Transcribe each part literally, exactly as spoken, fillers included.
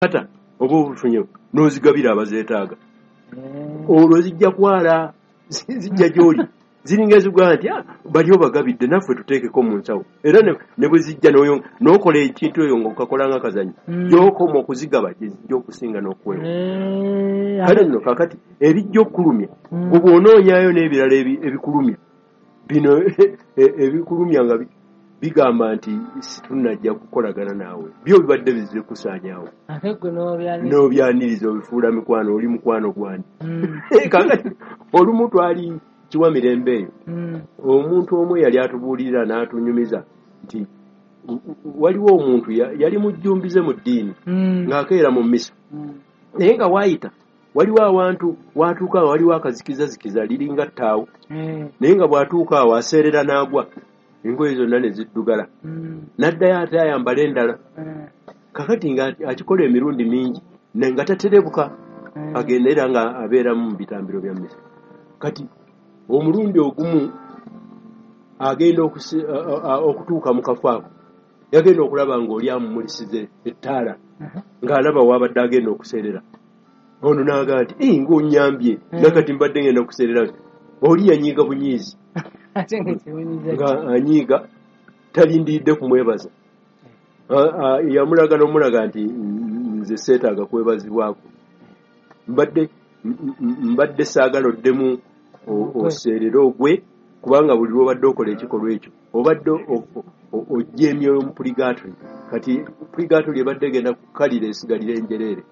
kata oba obufunyo n'ozigabira abazeetaaga olwo zijja kwala zijja gy'oli ziringa ezigwa nti bali obagabidde naffe tuteekeko mu nsawo era ne bwe zijja n'okola ekintu eyo ng'okakola ng'akazanyo gy'okoma okuzigaba gye zijja okusinga n'okuwewa kale nno kakati ebijja okukulumya bwe bw'onoonyaayo n'ebirala ebikulumya bino ebikulumya nga bigamba nti situnajja kukolagana naawe byo bibadde bizire kusaanyaawo n'obyaniriza obifuula mikwano oli mukwano gwani kakati olumu twali kiwa mirembe eyo omuntu omu yali atubuulirira n'atunyumiza nti waliwo omuntu yali mujjumbize mu ddiini ng'akeera mu mmisa naye nga waayita waliwo awantu watuuka awo waliwo akazikizazikiza liringa ttaawo naye nga bw'atuuka awo aseerera n'agwa engoye zonna ne ziddugala n'addayo ate ayambala endala kakati nga akikola emirundi mingi nga taterebuka agenda era nga abeeramu mu bitambiro bya mmisa kati omulundi ogumu agenda okutuuka mu kafo ako yagenda okulaba ng'oli amumulisize ettaala ng'alaba wabadde agenda okuseerera ono n'agaa nti ng'onyambye nakati mbadde ngenda okuseerera oli yanyiiga bunyiizi nga anyiiga talindiridde kumwebaza yamulaga n'omulaga nti nze seetaaga kwebazibwako mbadde mbadde saagala oddemu oseerere ogwe kubanga buli lw'obadde okola ekikolwa ekyo obadde ojja emyoyo mu purigatori kati purigatori ebadde egenda kukalira esigalira enjereere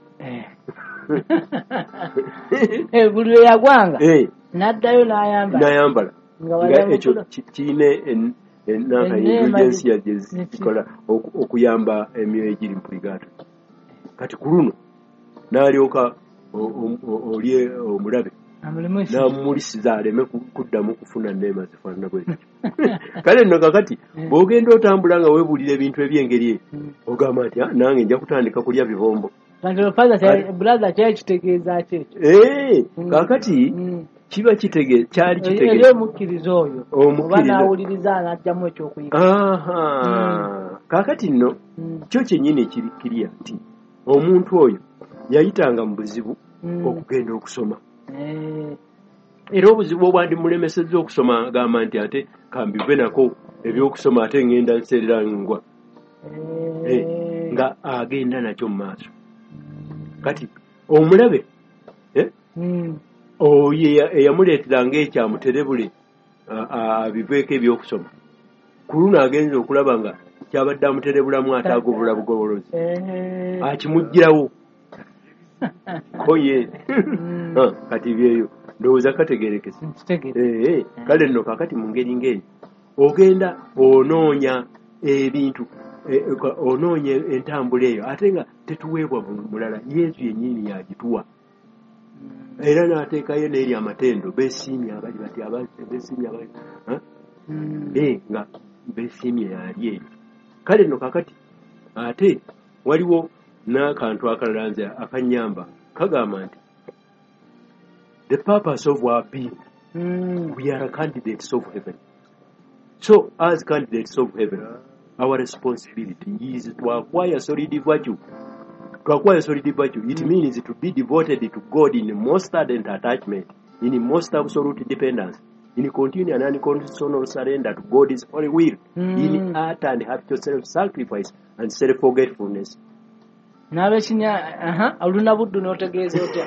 buli lwe yagwanga n'addayo n'ayambala nga ekyo kiine enanka indulgensiya gye zikola okuyamba emyoyo egiri mu purigatori kati ku luno n'alyoka oli omulabe n'amulisiza aleme kuddamu kufuna nneema zifaanana bwe zityo kale nno kakati bw'ogenda otambula nga weebuulira ebintu eby'engeri eyo ogamba nti nange nja kutandika kulya bibombo kakati kiba kitege kyali kitege eri omukkiriza oyo oba n'awuliriza n'ajjamu ekyokuyiga kakati nno kyo kyennyini ekirikirya nti omuntu oyo yayitanga mu buzibu okugenda okusoma era obuzibu obwandimulemesezza okusoma agamba nti ate kambive nako ebyokusoma ate ngenda nseerera ngwa nga agenda nakyo mu maaso kati omulabe oyo eyamuleeteranga ekyamuterebule abiveeko ebyokusoma ku luno agenza okulaba nga kyabadde amuterebulamu ate agobula bugobolozi akimugirawo koye kati byeyo ndowooza kategerekese kale nno kakati mu ngeri ngeri ogenda onoonya ebintu onoonya entambula eyo ate nga tetuweebwa mulala Yesu yennyini yagituwa era n'ateekayo n'eri amatendo beesiimye abali bati beesiimye abali nga beesiimye yali eyo kale nno kakati ate waliwo n'akantu akalala nze akanyamba kagamba nti the purpose of our being we are candidates of heaven so as candidates of heaven our responsibility is to acquire solid virtue to acquire solid virtue it means to be devoted to God in most ardent attachment in most absolute dependence in continual and unconditional surrender to God's holy will in utter and habitual self-sacrifice and self-forgetfulness n'abekinya aha oluna buddu n'otegeeza otya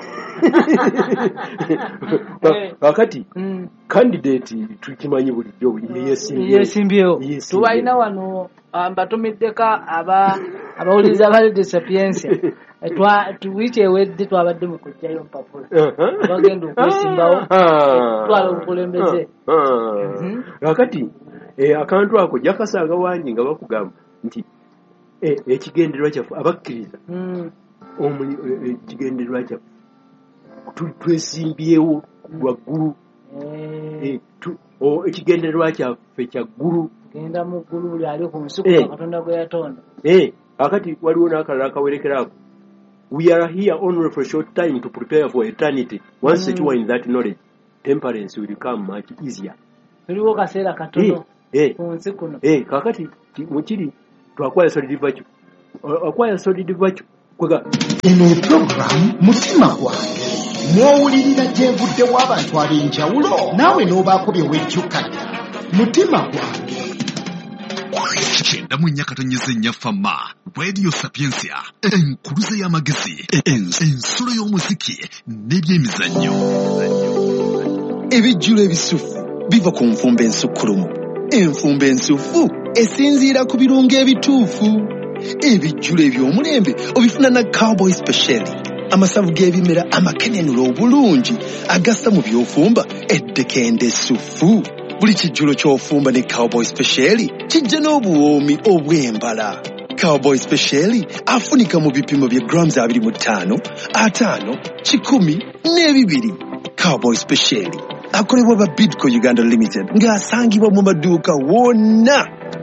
kakati candidate tukimanyi bulijjo yeesimbyewo tubalina wano mbatumiddeko abawuliriza ba Radio Sapiensia wiiki ewedde twabadde mu kujjayo mpapula bagenda okwesimbawo twala obukulembeze kakati akantu ako jakasanga wangi nga bakugamba nti ekigendererwa kyaffe abakkiriza ekigendererwa kyaffe twesimbyewo lwaggulu ekigendererwa kyaffe kya ggulu genda mu ggulu buli ali ku nsi kuba Katonda gwe yatonda akati waliwo n'akalala akawerekeraako we are here only for a short time to prepare for eternity once mm. you are in that knowledge temperance will come much easier tuliwo kaseera katono ku nsi kuno kakati mukiri to acquire solid virtue acquire solid virtue kwega eno program mutima gwange mwowulirira gyenvuddewo abantu ab'enjawulo naawe n'obaako bye wejjukanya mutima gwange Chenda munyakatonyeze nyafama Radio Sapiensia enkuluze y'amagezi ensolo y'omuziki n'ebyemizannyo ebijjulo ebisufu biva ku nfumba ensukkulumu enfumba ensufu esinziira ku birungo ebituufu ebijjulo eby'omulembe obifuna na Cowboy Special amasavu g'ebimera amakenenula obulungi agassa mu by'ofumba eddekende essufu buli kijjulo ky'ofumba ne Cowboy Special kijja n'obuwoomi obw'embala Cowboy Special afunika mu bipimo bya grams abiri mu ttaano ataano kikumi n'ebibiri Cowboy Special akolebwa ba Bidco Uganda Limited ng'asangibwa mu maduuka wonna.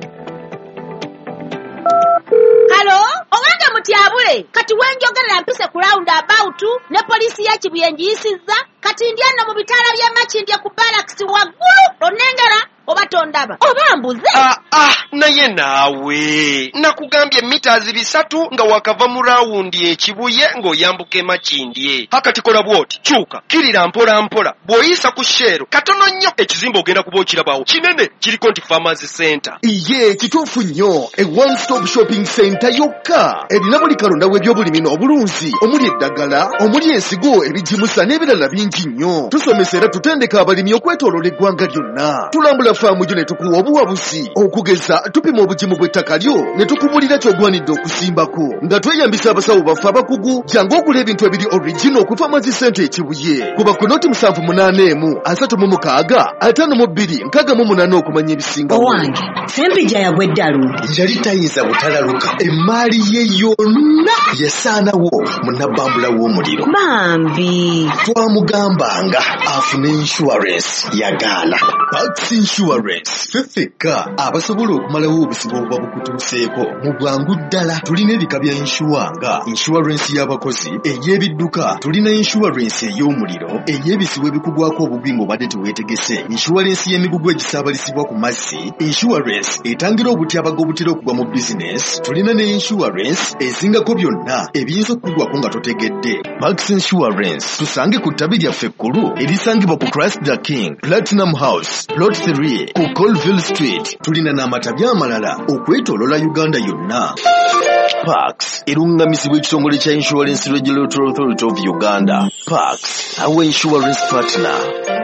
Halo, owange mutyabule kati wenjogerera mpise ku round about ne poliisi ya Kibuyenji yisizza kati ndyano mu bitala bya Makindye ku barracks waggulu onengera oba tondaba oba mbuze. Ah ah naye naawe nakugambye meters bisatu nga wakava mu rawundi ekibuye ng'oyambuke Makindye hakati kola bwoti kyuka kirira mpola mpola bw'oyisa ku shero katono nnyo ekizimba ogenda kuba okirabawo kinene kiriko nti Farmers Center. Iye kituufu nnyo e one stop shopping center yokka erina buli kalonda w'ebyobulimi n'obulunzi omuli eddagala omuli ensigo ebijimusa n'ebirala bingi nnyo tusomesa era tutendeka abalimi okwetooloola eggwanga lyonna tulambula faamu gyo ne tukuwa obuwabuzi okugeza tupima obugimu bw'ettaka lyo ne tukubulira ky'ogwanidde okusimbako nga tweyambisa abasawo baffe abakugu jangu okula ebintu ebiri original ku Farmers Center ekibuye kuba ku noti musanvu munaana emu asatu mu mukaaga ataano mu bbiri nkaaga mu munaana okumanya ebisinga owange sempija yagwe eddalu yali tayinza butalaluka emmaali ye yonna yasaanawo munabbambula w'omuliro bambi twamugambanga afune insurance yagaana Pax Insurance fefeka abasobola okumalawo obusibo obuba bukutuuseeko mu bwangu ddala tulina ebika bya inshuwa nga insurance y'abakozi ey'ebidduka tulina insurance ey'omuliro ey'ebisibo ebikugwako obugwi ng'obadde teweetegese insurance y'emigugu egisaabalisibwa ku mazzi insurance etangira obutyabaga obutera okugwa mu bizinesi tulina ne insurance ezingako byonna ebiyinza okukugwako nga totegedde Pax Insurance tusange ku ttabi lyaffe ekkulu erisangibwa ku Christ the King Platinum House Plot three ku Colville Street tulina n'amatabi amalala okwetoolola Uganda yonna. Pax erungamizibwa ekitongole kya Insurance Regulatory Authority of Uganda. Pax our insurance partner.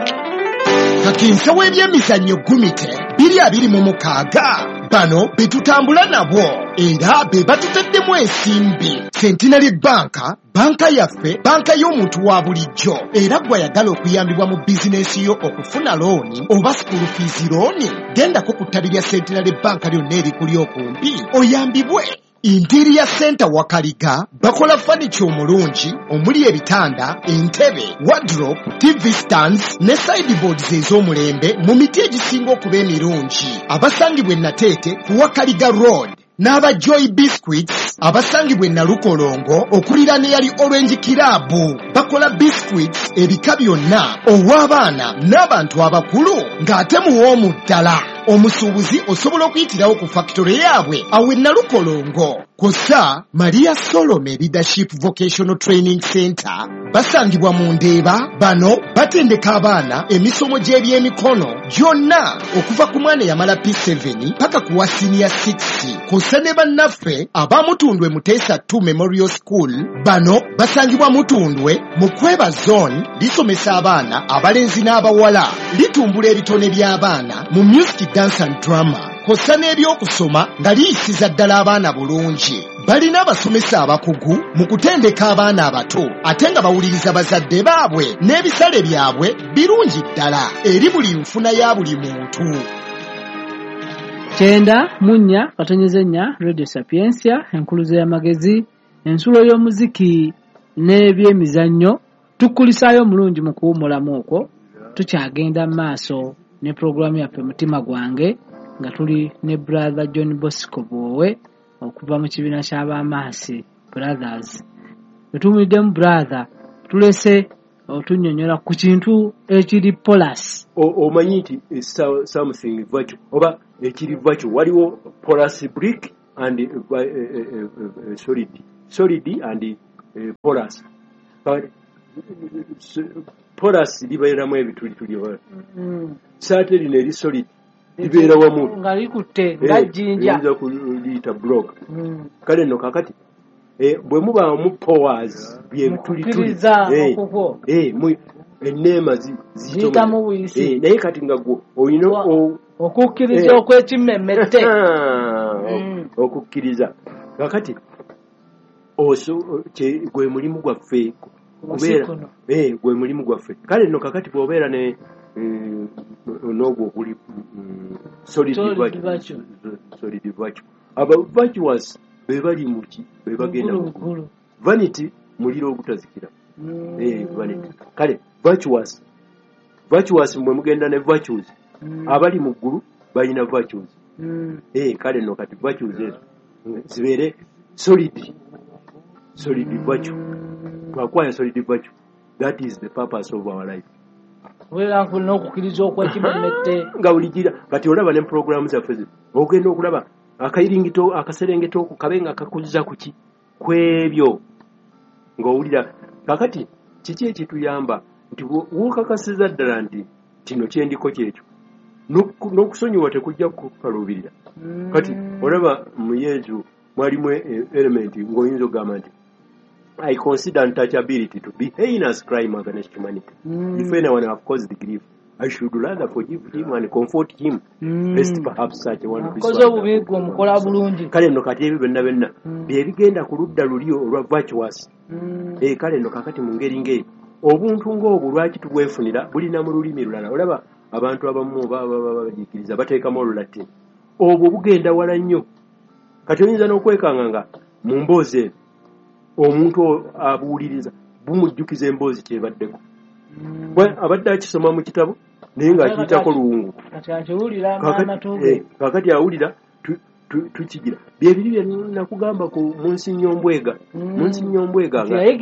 Kati nsawo ebyemizannyo gumite biri abiri mu mukaaga bano be tutambula nabo era be batuteddemu ensimbi Centenary Banka banka yaffe banka y'omuntu wa bulijjo era gwayagala okuyambibwa mu bizinesi yo okufuna looni oba school fees looni gendako ku ttabi lya Centenary Banka lyonna erikuli okumpi oyambibwe. Interior Center Wakaliga bakola furniture omulungi omuli ebitanda entebe wardrobe T V stands ne sideboards ez'omulembe mu miti egisinga okuba emirungi abasangibwa e Nateete ku Wakaliga Road n'aba Joy Biscuits abasangibwa e Nalukolongo okulira ne yali Orange Club bakola biscuits ebika byonna ow'abaana n'abantu abakulu ng'ate muwoomu ddala. Omusuubuzi osobola okuyitirawo ku factory yaabwe awe Nalukolongo kosa Maria Solomon Leadership Vocational Training Center basangibwa mu Ndeeba bano batendeka abaana emisomo gy'ebyemikono gyonna okuva ku mwana yamala P seven paka ku wa senior six kosa ne bannaffe abamutundwe Muteesa two Memorial School bano basangibwa Mutundwe mu Kweba Zone lisomesa abaana abalenzi n'abawala litumbula ebitone by'abaana mu music dance and drama kosa n'ebyokusoma nga liyisiza ddala abaana bulungi balina abasomesa abakugu mu kutendeka abaana abato ate nga bawuliriza bazadde baabwe n'ebisale byabwe birungi ddala eri buli nfuna ya buli muntu. Kyenda munnya katonyeze nnya Radio Sapiensia enkuluze y'amagezi ensulo y'omuziki n'ebyemizannyo tukulisaayo omulungi mu kuwumulamu okwo tukyagenda maaso ne programu yaffe mutima gwange nga tuli ne brother John Bosco Bowe okuva mu kibiina ky'Abamaasi Brothers. Etumidemu brother tulese otunnyonnyola ku kintu ekiri polas. Omanyi nti something virtual oba ekiri virtual waliwo polas brick and uh, uh, uh, uh, solid solid and uh, porous. But porous libeeramu ebitulituli certainly neri solid libeera wamu nga likutte nga jjinja eyinza kuliyita block kale nno kakati bwe muba mu pores byebitulituli enneema ziyitamu buyisi naye kati nga gwe olina okukkiriza okw'ekimmemmette okukkiriza kakati gwe mulimu gwaffe kubeera gwe mulimu gwaffe kale nno kakati bw'obeera ne n'ogwo oguli solid virtue aba virtuous be bali muki be bagenda muggulu vanity muliro ogutazikira vanity kale virtuous virtuous mwe mugenda ne virtues abali mu ggulu balina virtues kale nno kati virtues ezo zibeere solid solid virtue to acquire solid virtue that is the purpose of our life wera nfuna okukkiriza okw'ekimmemmette nga bulijira kati olaba ne programu zaffe zino ogenda okulaba akayiringito akaserengeta oku kabe nga kakuliza kuki kwebyo ng'owulira kakati kiki ekituyamba nti wookakasiza ddala nti kino kyendiko kyekyo n'okusonyiwa tekujja kukaluubirira kati olaba mu Yesu mwalimu element ng'oyinza okugamba nti I consider untouchability to be heinous crime against humanity. Mm. If anyone have caused grief, I should rather forgive him and comfort him. Mm. Lest perhaps such a one be swallowed. Kale no kati ebyo byonna byonna bye bigenda ku ludda luli olwa virtuous. Eh kale no kakati mu ngeri ngeri obuntu ng'obwo lwaki tubwefunira bulina mu lulimi lulala olaba abantu abamu babajikiriza bateekamu olulatini obwo bugenda wala nnyo kati oyinza n'okwekanga nga mu mboozi omuntu abuuliriza bumujjukiza emboozi kyebaddeko abadde akisoma mu kitabo naye ng'akiyitako luwungu kakati awulira tukigira byebiri bye nakugamba ku munsi nyombwega munsi nyombwega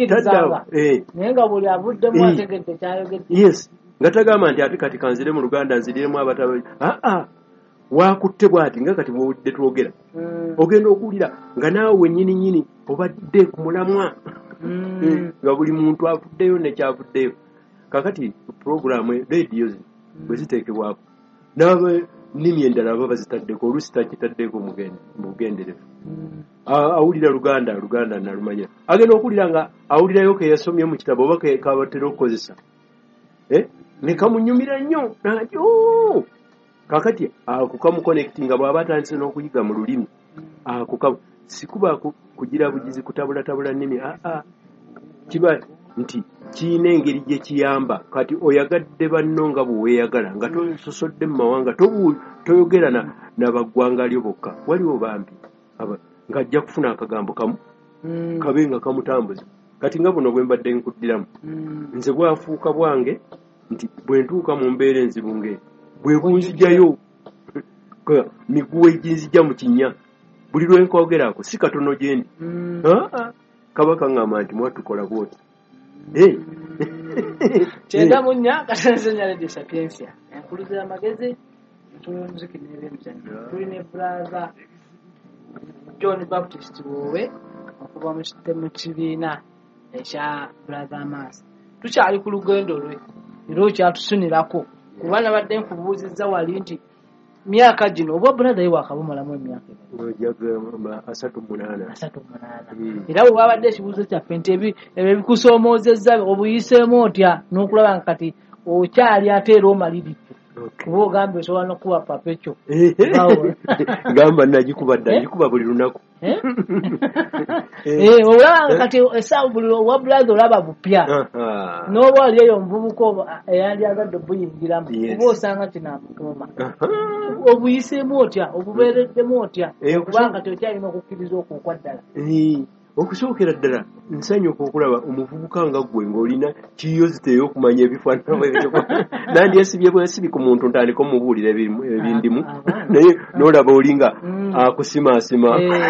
yes nga tagamba nti ate kati kanzire mu Luganda nziremu abataba aa wakutte bwati nga kati bw'owulidde twogera ogenda okuwulira nga naawe wennyini nnyini obadde ku mulamwa nga buli muntu avuddeyo nekyavuddeyo kakati puroguramu rediyo bwe ziteekebwako n'abanimi endala baba bazitaddeko oluusi takitaddeko mu bugenderevu awulira Luganda Luganda nalumanyira agenda okuwulira nga awulirayo ke yasomye mu kitabo oba kabatera okukozesa ne kamunyumira nnyo najo kakati ako kamuconnectinga bw'aba atandise n'okuyiga mu lulimi ako kamu sikuba kugira bugizi kutabula tabula nnimi aa kiba nti kiina engeri gye kiyamba kati oyagadde banno nga bwe weeyagala nga tososodde mu mawanga toyogera na baggwanga lyo bokka waliwo bambi ng'ajja kufuna akagambo kamu kabe nga kamutambuza kati nga buno bwe mbadde nkuddiramu nze bwafuuka bwange nti bwe ntuuka mu mbeera enzibu ng'eyo bwe bunzijayo miguwa eginzija mu kinnya buli lwe nkwogeraako si katono gye ndi kaba kaŋŋamba nti mwatukola bwoti kyenda mu nnya kasenseenya Radio Sapiensia enkuluze y'amagezi ntulunziki n'ebyemizannyo tuli ne brother John Baptist Wowe okuva mu kibiina ekya brother Amas tukyali ku lugendo lwe era okyatusunirako kuba nabadde nkubuuzizza wali nti myaka gino oba brother yewa akabumalamu emyaka asatu munaana asatu munaana era bwe wabadde ekibuuzo kyaffe nti ebyo ebikusoomozezza obuyiseemu otya n'okulaba nga kati okyali ate era omaliridde kuba ogambye osobola n'okuba papa ekyo gamba nagikuba dda ngikuba buli lunaku olaba nga kati esaawa buli owa brother olaba bupya n'oba oli eyo omuvubuka eyandyagadde obuyingiramu kuba osanga kinamutuuma obuyiseemu otya obubeereddemu otya kubanga teokyalina okukkiriza okwo okwa ddala okusookera ddala nsanyuka okulaba omuvubuka nga ggwe ng'olina kiyozita ey'okumanya ebifaanana ebyo nandyesibye bwesibi ku muntu ntandika omubuulira ebindimu naye n'olaba olinga akusimaasima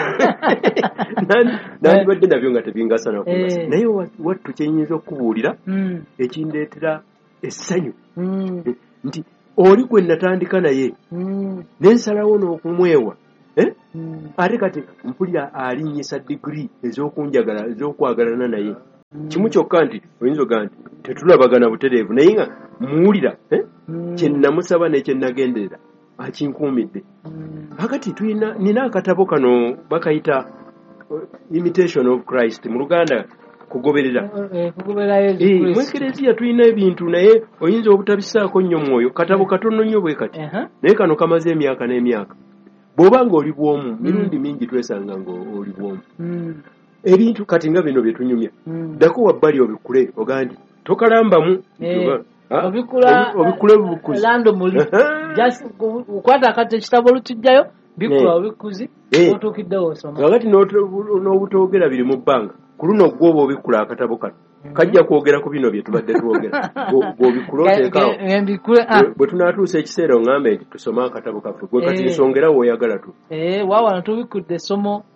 nandibadde nabyo nga tebingasa nakugasa naye wattu kyenyinza okubuulira ekindeetera essanyu nti oli gwe natandika naye nensalawo n'okumwewa eh ate kati mpulira alinnyisa degree ez'okunjagala ez'okwagalana naye kimu kyokka nti oyinza oga nti tetulabagana butereevu naye nga muwulira eh? kye namusaba n'ekye nagenderera akinkuumidde akati tulina nina akatabo kano bakayita uh, Imitation of Christ mu Luganda kugoberera mu Eklezia tulina ebintu naye oyinza obutabisaako nnyo mwoyo katabo katono nnyo bwe kati naye kano kamaze emyaka n'emyaka bw'oba ng'oli bw'omu mirundi mingi twesanga ng'oli bw'omu ebintu kati nga bino bye tunyumya ddako wabbali obikule oga nti tokalambamu obikula obikule bukuzi lando muli just ukwata akati ekitabo olutijjayo bikula obikuzi otuukiddewo osoma kakati n'obutogera biri mu bbanga ku luno gwoba obikula akatabo kano kajja kwogera ku bino bye tubadde twogera bw'obikula oteekaawo bwe tunaatuusa ekiseera oŋŋambe nti tusome akatabo kaffe gwe kati nsongera w'oyagala tu waawano tubikudde essomo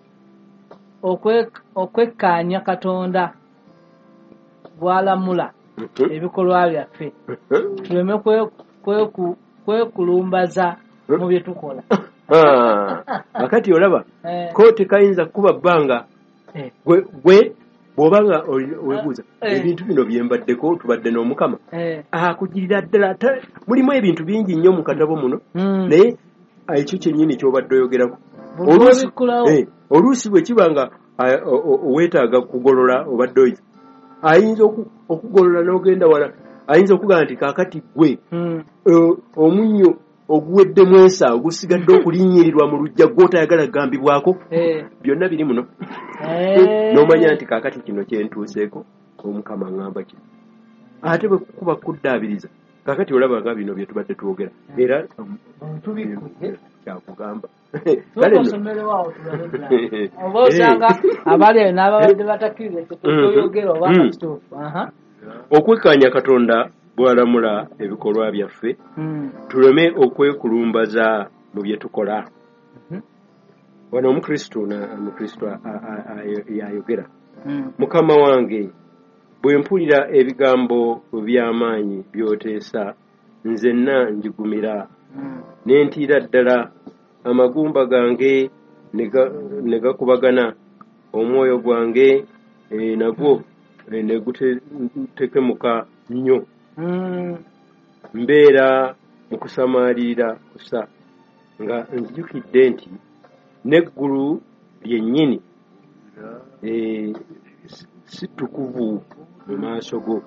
okwekkaanya Katonda bw'alamula ebikolwa byaffe tuleme kwekulumbaza mu bye tukola akati olaba ko tekayinza kuba bbanga gwe bw'obanga webuuza ebintu bino bye mbaddeko tubadde n'omukama akugirira ddala mulimu ebintu bingi nnyo mu katabo muno naye ekyo kyennyini ky'obadde oyogerako oluusi bwe kiba nga weetaaga kugolola obadde oyiza ayinza okugolola n'ogenda wala ayinza okugamba nti kaakati gwe omunnyo oguweddemu ensa ogusigadde okulinnyirirwa mu lujja gw'otayagala kugambibwako byonna biri muno n'omanya nti kaakati kino kyentuuseeko omukama ŋŋamba kino ate bwe kuba kuddaabiriza kaakati olaba nga bino bye tubadde twogera era kyakugamba oba osanga abali ayo n'ababadde batakkiriza ekyotoyogera oba kituufu okwekkaanya Katonda bw'alamula ebikolwa byaffe tuleme okwekulumbaza mu bye tukola wano omukristo omukristo yayogera mukama wange bwe mpulira ebigambo by'amaanyi by'oteesa nzenna njigumira ne ntiira ddala amagumba gange ne gakubagana omwoyo gwange nagwo ne gutekemuka nnyo mbeera mu kusamaalira kusa nga nzijukidde nti n'eggulu lyennyini si ttukuvu mu maaso go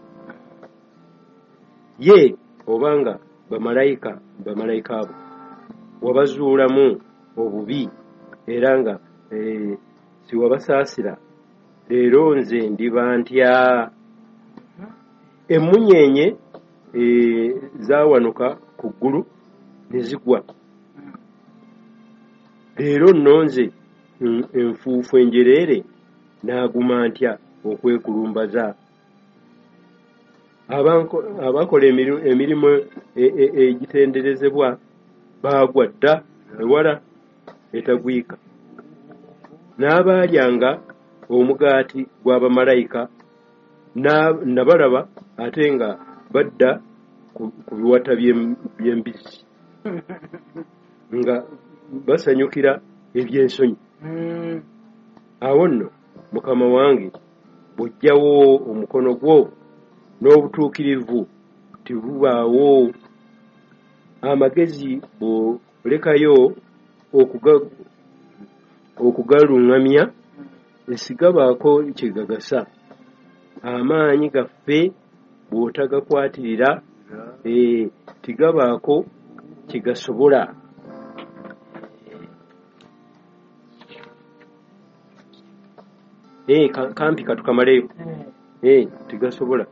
ye obanga bamalayika bamalayika abo wabazuulamu obubi era nga siwabasaasira leero nze ndiba ntya emmunyeenye zaawanuka ku ggulu ne zigwa leero nno nze enfuufu enjereere naaguma ntya okwekulumbaza abakola emirimu egitenderezebwa baagwa dda ewala etagwika n'abaalyanga omugaati gw'abamalayika nabalaba ate nga badda ku biwata by'embizzi nga basanyukira ebyensonyi awo nno mukama wange bw'ojjawo omukono gwo n'obutuukirivu tibubaawo amagezi bw'olekayo okugaluŋŋamya esigabaako kyegagasa amaanyi gaffe bw'otagakwatirira tigabaako kyegasobola kampi katukamaleyo tigasobola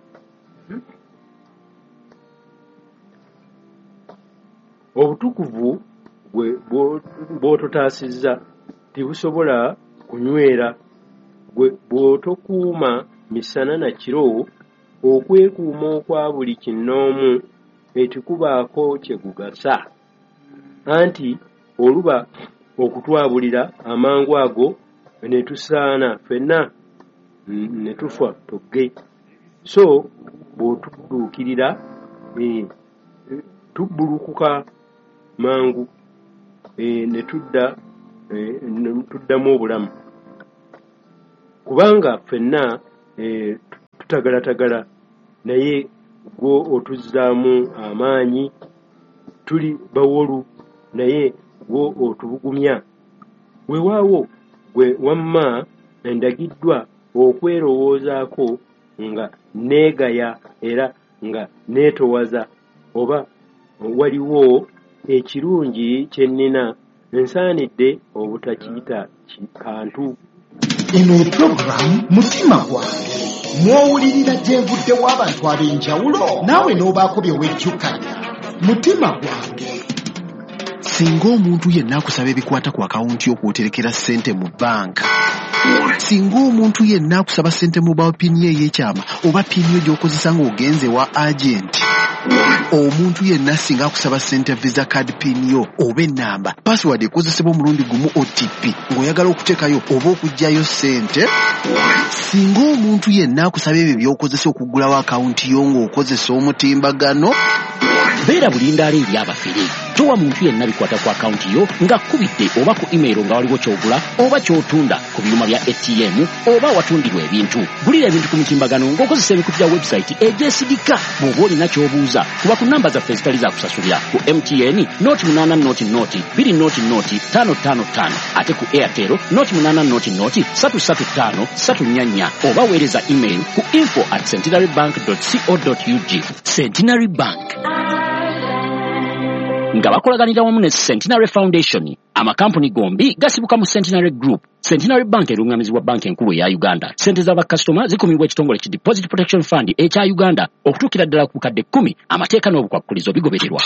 obutukuvu bw'ototaasizza tibusobola kunywera bw'otokuuma misana na kiro okwekuuma okwa buli kinnoomu etikubaako kyegugasa anti oluba okutwabulira amangu ago ne tusaana ffenna ne tufa togge so bw'otudduukirira tubbulukuka mangu ne tudda eh, tuddamu obulamu kubanga ffenna eh, tutagalatagala naye gwo otuzzaamu amaanyi tuli bawolu naye gwo otubugumya weewaawo gwe wamma ndagiddwa okwerowoozaako nga neegaya era nga neetowaza oba waliwo ekirungi kye nnina nsaanidde obutakiyita kantu. Eno pulogulaamu mutima gwange mw'owulirira gye nvuddewo abantu ab'enjawulo naawe n'obaako bye wejjukanya. Mutima gwange singa omuntu yenna akusaba ebikwata ku akawunti yo kw'oterekera ssente mu bbanka, singa omuntu yenna akusaba ssente mu bawo pini ye ey'ekyama oba pini yo gy'okozesa ng'ogenze wa agenti, omuntu yenna singa akusaba ssente visa card pini yo oba ennamba password ekozesebwa omulundi gumu O T P ng'oyagala okuteekayo oba okuggyayo ssente, singa omuntu yenna akusaba ebyo by'okozesa okuggulawo akawunti yo ng'okozesa omutimbagano, beera bulindaala eri abafere. Towa muntu yenna bikwata ku akawunti yo nga kkubidde oba ku email nga waliwo ky'ogula oba ky'otunda ku byuma bya A T M oba watundirwa ebintu. Gulira ebintu ku mutimbagano ng'okozesa ebikutu bya website egyesigika. Bw'oba olina ky'obuuza kuba ku namba zaffe ezitali za kusasulira ku M T N noti munaana noti noti bbiri noti noti ttaano ttaano ttaano ate ku Airtel noti munaana noti noti ssatu ssatu ttaano ssatu nnya nnya oba weereza email ku info at centenarybank dot co dot u g. Centenary Bank nga bakolaganira wamu ne Centenary Foundation, amakampuni gombi gasibuka mu Centenary Group. Centenary Bank erungamizibwa banki enkulu eya Uganda. Sente z'abakasitoma zikumibwa ekitongole ki Deposit Protection Fund ekya Uganda okutuukira ddala ku bukadde kkumi. Amateeka n'obukwakkulizo bigobererwa.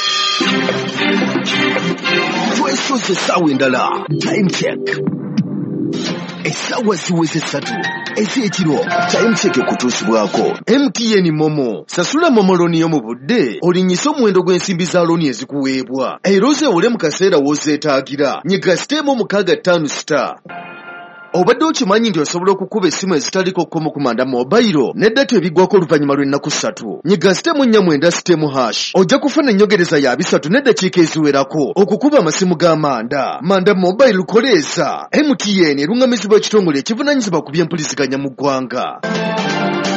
Twesoze essaawa endala. Time check. Essaawa ziweze ssatu ez'ekiro. Time check ekutuusibwako M T N Momo. Sasula Momo looni yo mu budde olinnyisa omuwendo gw'ensimbi za looni ezikuweebwa era ozeewole mu kaseera w'ozeetaagira. Nyiga siteemu mukaaga ttaano star. Obadde okimanyi nti osobola okukuba essimu ezitaliko kkomo ku manda mobayiro n'eddata ebiggwako oluvannyuma lw'ennaku ssatu. Nyiga siteemu nnya mwenda siteemu hash. Ojja kufuna ennyongereza ya bisatu n'eddakiika eziwerako okukuba amasimu g'amanda. Manda mobayiro koleeza. M T N erungamizibwa ekitongole ekivunaanyizibwa ku by'empuliziganya mu ggwanga.